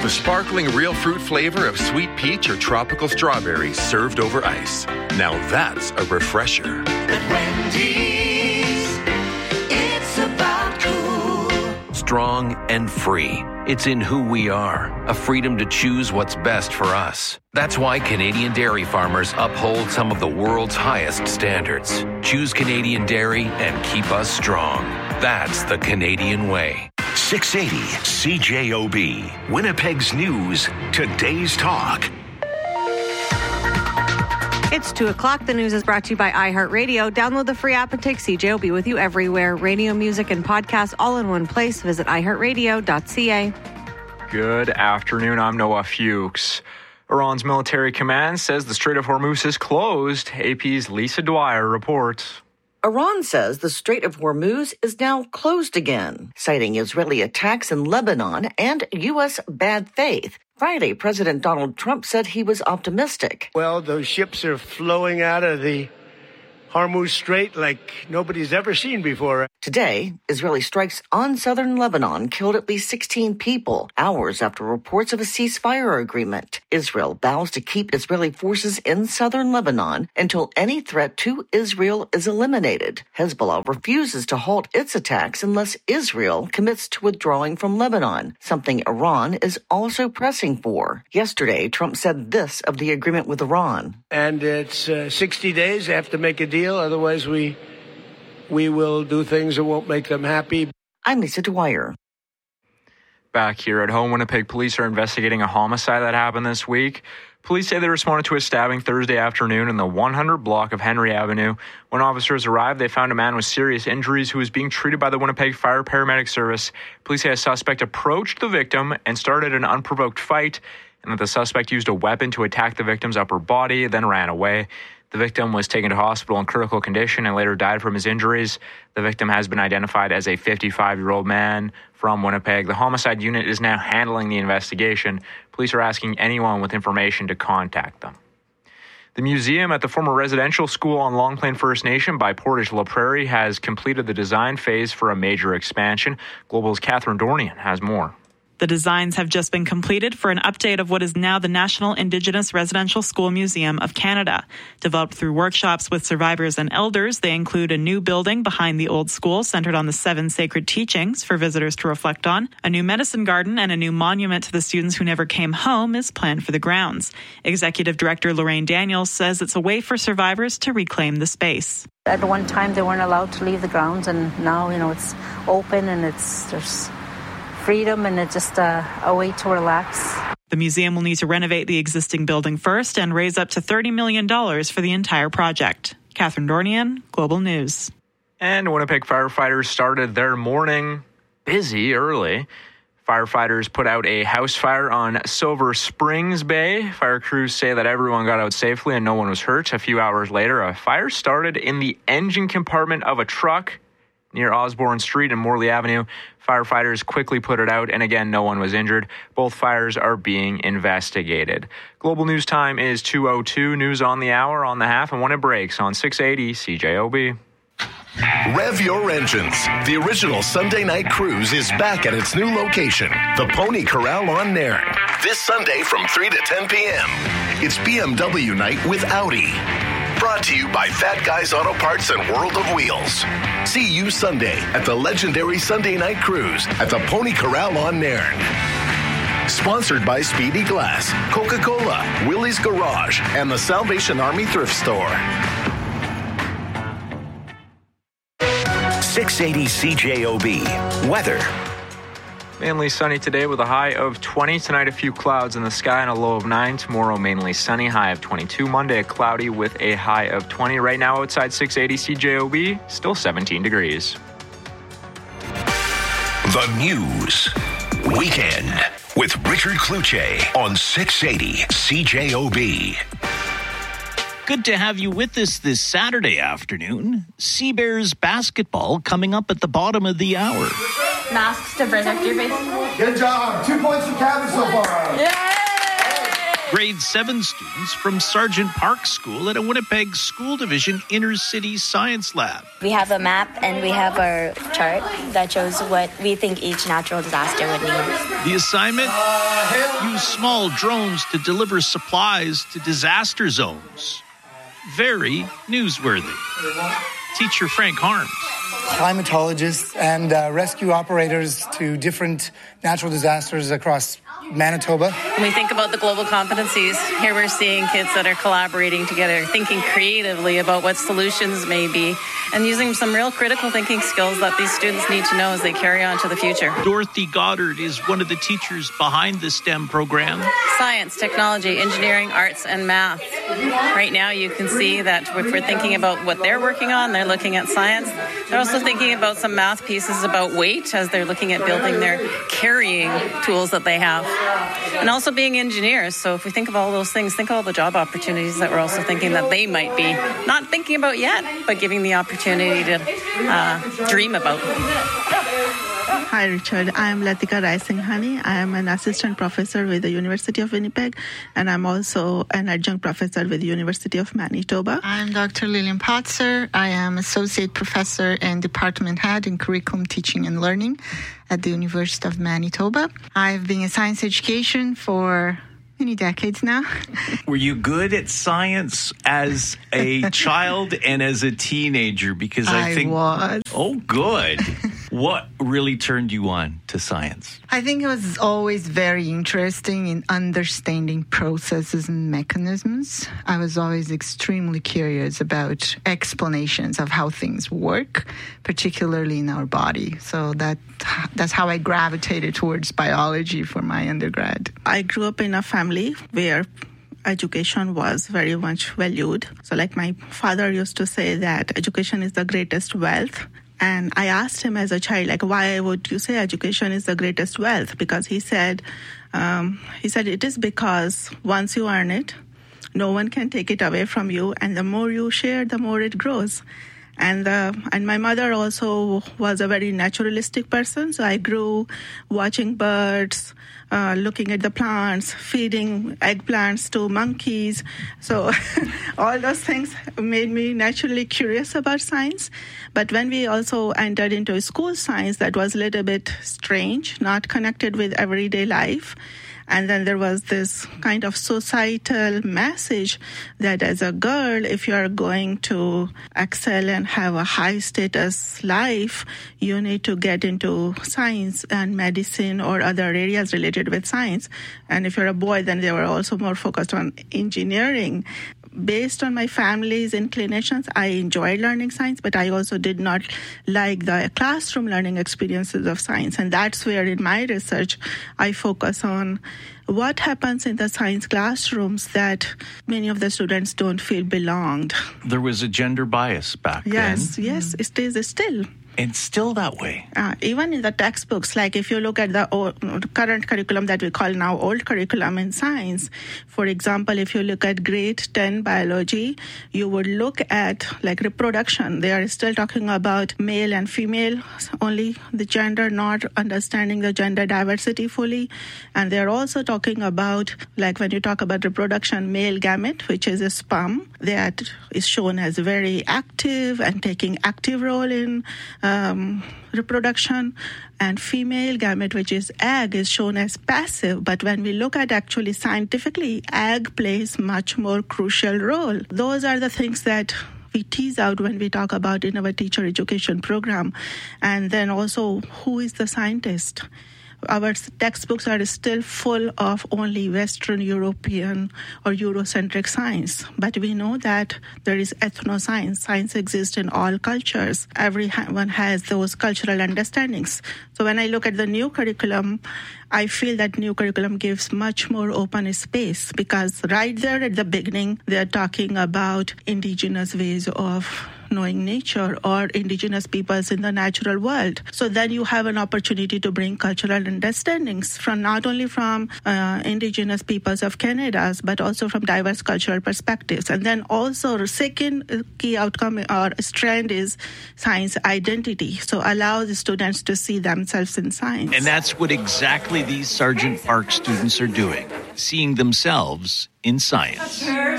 The sparkling real fruit flavor of sweet peach or tropical strawberry served over ice. Now that's a refresher. At Wendy's, it's about cool. Strong and free. It's in who we are, a freedom to choose what's best for us. That's why Canadian dairy farmers uphold some of the world's highest standards. Choose Canadian dairy and keep us strong. That's the Canadian way. 680 CJOB, Winnipeg's news, today's talk. It's 2 o'clock. The news is brought to you by iHeartRadio. Download the free app and take CJOB with you everywhere. Radio, music, and podcasts all in one place. Visit iHeartRadio.ca. Good afternoon. I'm Noah Fuchs. Iran's military command says the Strait of Hormuz is closed. AP's Lisa Dwyer reports. Iran says the Strait of Hormuz is now closed again, citing Israeli attacks in Lebanon and U.S. bad faith. Friday, President Donald Trump said he was optimistic. Well, those ships are flowing out of the Hormuz Strait like nobody's ever seen before. Today, Israeli strikes on southern Lebanon killed at least 16 people, hours after reports of a ceasefire agreement. Israel vows to keep Israeli forces in southern Lebanon until any threat to Israel is eliminated. Hezbollah refuses to halt its attacks unless Israel commits to withdrawing from Lebanon, something Iran is also pressing for. Yesterday, Trump said this of the agreement with Iran. And it's 60 days. They have to make a deal. Otherwise, we will do things that won't make them happy. I'm Lisa Dwyer. Back here at home, Winnipeg police are investigating a homicide that happened this week. Police say they responded to a stabbing Thursday afternoon in the 100 block of Henry Avenue. When officers arrived, they found a man with serious injuries who was being treated by the Winnipeg Fire Paramedic Service. Police say a suspect approached the victim and started an unprovoked fight, and that the suspect used a weapon to attack the victim's upper body, then ran away. The victim was taken to hospital in critical condition and later died from his injuries. The victim has been identified as a 55-year-old man from Winnipeg. The homicide unit is now handling the investigation. Police are asking anyone with information to contact them. The museum at the former residential school on Long Plain First Nation by Portage La Prairie has completed the design phase for a major expansion. Global's Catherine Dornian has more. The designs have just been completed for an update of what is now the National Indigenous Residential School Museum of Canada. Developed through workshops with survivors and elders, they include a new building behind the old school centered on the 7 sacred teachings for visitors to reflect on. A new medicine garden and a new monument to the students who never came home is planned for the grounds. Executive Director Lorraine Daniels says it's a way for survivors to reclaim the space. At one time, they weren't allowed to leave the grounds, and now, it's open and there's freedom, and it's just a way to relax. The museum will need to renovate the existing building first and raise up to $30 million for the entire project. Catherine Dornian, Global News. And Winnipeg firefighters started their morning busy early. Firefighters put out a house fire on Silver Springs Bay. Fire crews say that everyone got out safely and no one was hurt. A few hours later, a fire started in the engine compartment of a truck near Osborne Street and Morley Avenue. Firefighters quickly put it out, and again, no one was injured. Both fires are being investigated. Global News Time is 2:02. News on the hour, on the half, and when it breaks on 680 CJOB. Rev your engines. The original Sunday night cruise is back at its new location, the Pony Corral on Nairn. This Sunday from 3 to 10 p.m. It's BMW night with Audi. Brought to you by Fat Guys Auto Parts and World of Wheels. See you Sunday at the legendary Sunday Night Cruise at the Pony Corral on Nairn. Sponsored by Speedy Glass, Coca-Cola, Willie's Garage, and the Salvation Army Thrift Store. 680 CJOB. Weather. Mainly sunny today with a high of 20. Tonight, a few clouds in the sky and a low of 9. Tomorrow, mainly sunny, high of 22. Monday, cloudy with a high of 20. Right now, outside 680 CJOB, still 17 degrees. The News. Weekend with Richard Cloutier on 680 CJOB. Good to have you with us this Saturday afternoon. Sea Bears basketball coming up at the bottom of the hour. Masks to protect your face. Good job. 2 points for Cabin so far. Yay! grade 7 students from Sergeant Park School at a Winnipeg School Division Inner City Science Lab. We have a map and we have our chart that shows what we think each natural disaster would need. The assignment? Use small drones to deliver supplies to disaster zones. Very newsworthy. Teacher Frank Harms. Climatologists and rescue operators to different natural disasters across Manitoba. When we think about the global competencies, here we're seeing kids that are collaborating together, thinking creatively about what solutions may be, and using some real critical thinking skills that these students need to know as they carry on to the future. Dorothy Goddard is one of the teachers behind the STEM program. Science, technology, engineering, arts, and math. Right now you can see that if we're thinking about what they're working on, they're looking at science. They're also thinking about some math pieces about weight as they're looking at building their carrying tools that they have. And also being engineers. So if we think of all those things, think of all the job opportunities that we're also thinking that they might be not thinking about yet, but giving the opportunity to dream about. Hi, Richard. I'm Latika Raisinghani. I am an assistant professor with the University of Winnipeg, and I'm also an adjunct professor with the University of Manitoba. I'm Dr. Lillian Potzer. I am associate professor and department head in curriculum teaching and learning at the University of Manitoba. I've been in science education for many decades now. Were you good at science as a child and as a teenager? Because I think was. Oh, good. What really turned you on to science? I think it was always very interesting in understanding processes and mechanisms. I was always extremely curious about explanations of how things work, particularly in our body. So that's how I gravitated towards biology for my undergrad. I grew up in a family where education was very much valued. So like my father used to say that education is the greatest wealth. And I asked him as a child, like, why would you say education is the greatest wealth? Because he said it is because once you earn it, no one can take it away from you. And the more you share, the more it grows. And my mother also was a very naturalistic person. So I grew watching birds, looking at the plants, feeding eggplants to monkeys. So all those things made me naturally curious about science. But when we also entered into school science, that was a little bit strange, not connected with everyday life. And then there was this kind of societal message that as a girl, if you are going to excel and have a high status life, you need to get into science and medicine or other areas related with science. And if you're a boy, then they were also more focused on engineering. Based on my family's inclinations, I enjoyed learning science, but I also did not like the classroom learning experiences of science. And that's where in my research, I focus on what happens in the science classrooms that many of the students don't feel belonged. There was a gender bias back then. Yes, it is still. And still that way. Even in the textbooks, like if you look at the current curriculum that we call now old curriculum in science, for example, if you look at grade 10 biology, you would look at like reproduction. They are still talking about male and female, only the gender, not understanding the gender diversity fully. And they're also talking about, like when you talk about reproduction, male gamete, which is a sperm, that is shown as very active and taking active role in reproduction, and female gamete, which is egg, is shown as passive. But when we look at actually scientifically, egg plays much more crucial role. Those are the things that we tease out when we talk about in our teacher education program. And then also, who is the scientist? Our textbooks are still full of only Western European or Eurocentric science. But we know that there is ethnoscience. Science exists in all cultures. Everyone has those cultural understandings. So when I look at the new curriculum, I feel that new curriculum gives much more open space because right there at the beginning, they're talking about indigenous ways of knowing nature or indigenous peoples in the natural world. So then you have an opportunity to bring cultural understandings from not only from indigenous peoples of Canada, but also from diverse cultural perspectives. And then also the second key outcome or strand is science identity. So allow the students to see themselves in science. And that's what exactly these Sergeant Park students are doing. seeing themselves in science.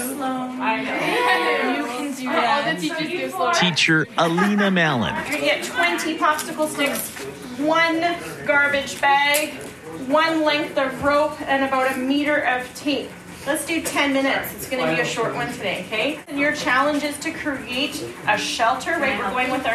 Teacher Alina Mallon. You're going to get 20 popsicle sticks, 1 garbage bag, 1 length of rope, and about 1 meter of tape. Let's do 10 minutes. It's going to be a short one today, okay? And your challenge is to create a shelter, right? We're going with our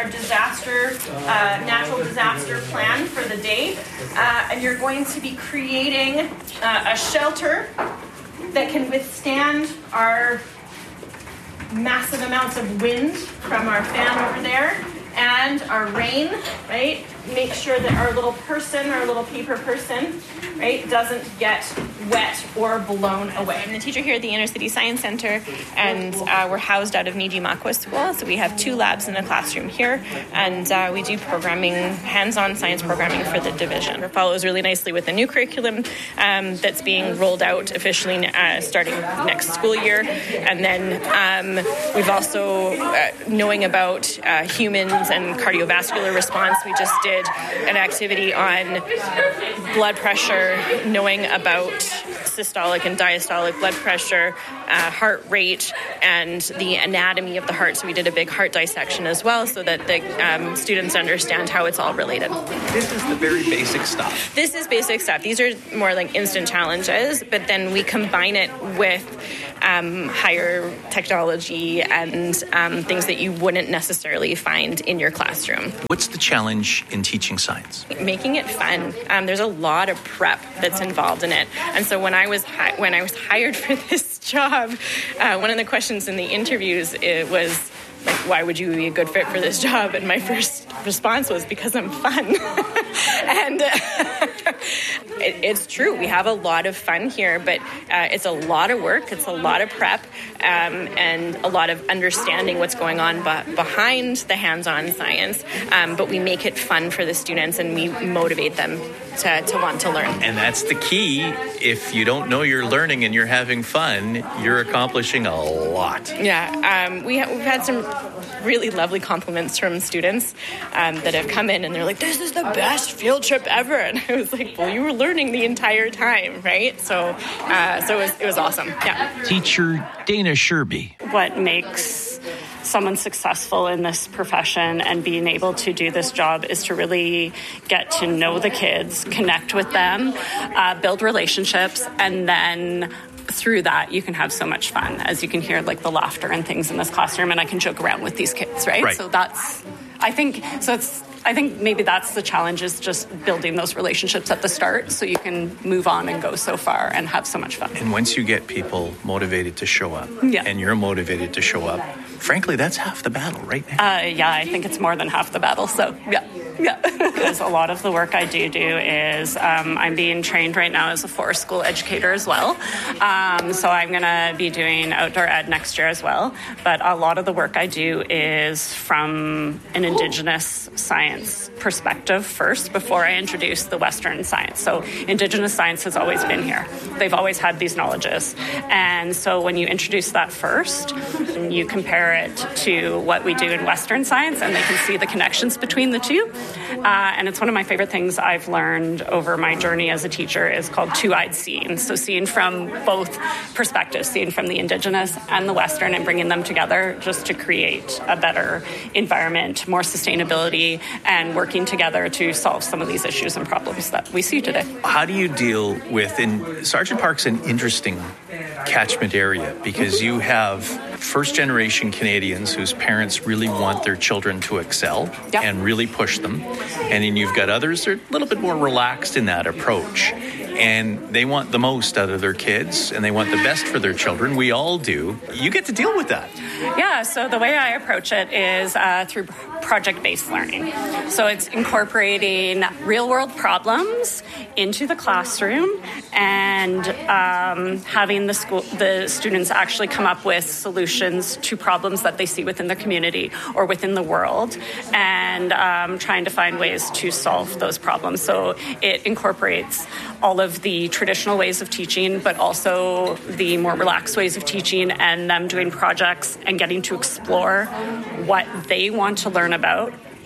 natural disaster plan for the day. And you're going to be creating a shelter that can withstand our massive amounts of wind from our fan over there and our rain, right? Make sure that our little person, our little paper person, right, doesn't get wet or blown away. I'm the teacher here at the Inner City Science Center, and we're housed out of Niji Makwa School. So we have 2 labs in the classroom here, and we do programming, hands-on science programming for the division. It follows really nicely with the new curriculum that's being rolled out officially starting next school year. And then we've also, knowing about humans and cardiovascular response, we just did an activity on blood pressure, knowing about systolic and diastolic blood pressure, heart rate, and the anatomy of the heart. So we did a big heart dissection as well so that the students understand how it's all related. This is the very basic stuff. This is basic stuff. These are more like instant challenges, but then we combine it with higher technology and things that you wouldn't necessarily find in your classroom. What's the challenge in teaching science? Making it fun. There's a lot of prep that's involved in it. And so when I was hired for this job, one of the questions in the interviews was, like, why would you be a good fit for this job? And my first response was, because I'm fun. And it's true. We have a lot of fun here, but it's a lot of work. It's a lot of prep and a lot of understanding what's going on behind the hands-on science. But we make it fun for the students, and we motivate them to want to learn. And that's the key. If you don't know you're learning and you're having fun, you're accomplishing a lot. Yeah. We've had some really lovely compliments from students that have come in, and they're like, this is the best field trip ever. And I was like, well, you were learning the entire time, right? So it was awesome. Yeah. Teacher Dana Sherby. What makes someone successful in this profession and being able to do this job is to really get to know the kids, connect with them, build relationships, and then through that you can have so much fun, as you can hear like the laughter and things in this classroom, and I can joke around with these kids, right? So I think maybe that's the challenge, is just building those relationships at the start so you can move on and go so far and have so much fun. And once you get people motivated to show up, and you're motivated to show up, frankly, that's half the battle, right? Yeah, I think it's more than half the battle. So, yeah. Because a lot of the work I do is I'm being trained right now as a forest school educator as well. So I'm going to be doing outdoor ed next year as well. But a lot of the work I do is from an Indigenous science perspective first, before I introduce the Western science. So Indigenous science has always been here. They've always had these knowledges. And so when you introduce that first, you compare it to what we do in Western science, and they can see the connections between the two. And it's one of my favorite things I've learned over my journey as a teacher is called two-eyed seeing. So seeing from both perspectives, seeing from the Indigenous and the Western, and bringing them together just to create a better environment, more sustainability, and working together to solve some of these issues and problems that we see today. How do you deal with, and Sergeant Park's an interesting catchment area, because you have first-generation Canadians whose parents really want their children to excel and really push them. And then you've got others that are a little bit more relaxed in that approach. And they want the most out of their kids, and they want the best for their children. We all do. You get to deal with that. Yeah, so the way I approach it is through project-based learning. So it's incorporating real-world problems into the classroom and having the students actually come up with solutions to problems that they see within the community or within the world, and trying to find ways to solve those problems. So it incorporates all of the traditional ways of teaching, but also the more relaxed ways of teaching, and them doing projects and getting to explore what they want to learn about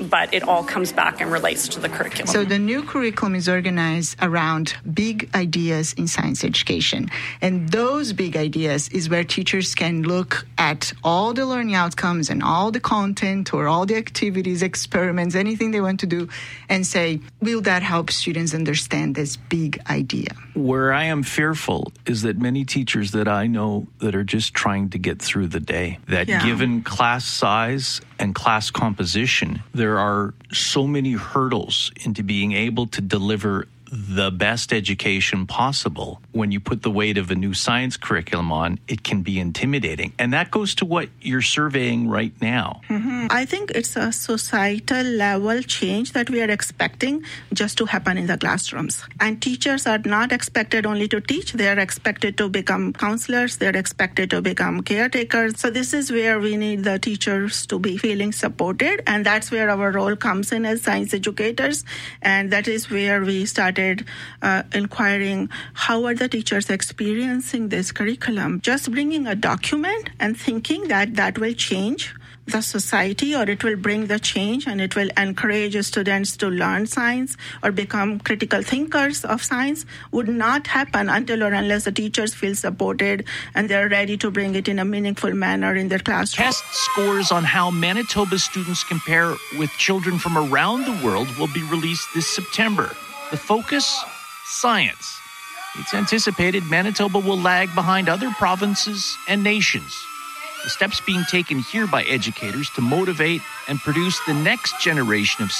but it all comes back and relates to the curriculum. So the new curriculum is organized around big ideas in science education. And those big ideas is where teachers can look at all the learning outcomes and all the content or all the activities, experiments, anything they want to do, and say, will that help students understand this big idea? Where I am fearful is that many teachers that I know that are just trying to get through the day, that given class size and class composition, there are so many hurdles into being able to deliver the best education possible. When you put the weight of a new science curriculum on, it can be intimidating. And that goes to what you're surveying right now. Mm-hmm. I think it's a societal level change that we are expecting just to happen in the classrooms. And teachers are not expected only to teach, they are expected to become counselors, they're expected to become caretakers. So this is where we need the teachers to be feeling supported, and that's where our role comes in as science educators. And that is where we started inquiring how are the teachers experiencing this curriculum. Just bringing a document and thinking that will change the society, or it will bring the change and it will encourage students to learn science or become critical thinkers of science would not happen until or unless the teachers feel supported and they're ready to bring it in a meaningful manner in their classroom. Test scores on how Manitoba students compare with children from around the world will be released this September. The focus? Science. It's anticipated Manitoba will lag behind other provinces and nations. The steps being taken here by educators to motivate and produce the next generation of